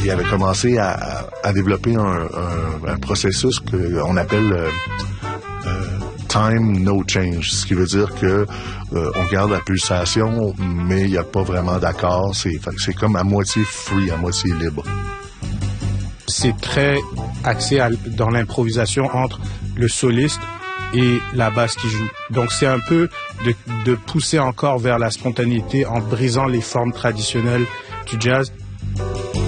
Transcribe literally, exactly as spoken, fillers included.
il avait commencé à, à, à développer un, un, un processus qu'on appelle euh, euh, time no change, ce qui veut dire que euh, on garde la pulsation, mais il n'y a pas vraiment d'accord. C'est, c'est comme à moitié free, à moitié libre. C'est très axé à, dans l'improvisation entre le soliste et la basse qui joue. Donc c'est un peu de, de pousser encore vers la spontanéité en brisant les formes traditionnelles du jazz